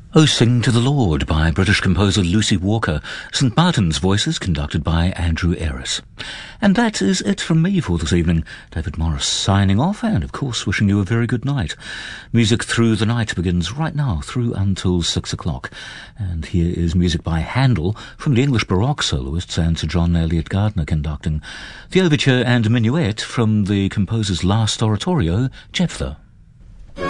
Oh, Sing to the Lord by British composer Lucy Walker. St. Martin's Voices conducted by Andrew Ayres. And that is it from me for this evening. David Morris signing off and, of course, wishing you a very good night. Music Through the Night begins right now through until 6 o'clock. And here is music by Handel from the English Baroque soloists and Sir John Eliot Gardiner conducting. The overture and minuet from the composer's last oratorio, Jephthah.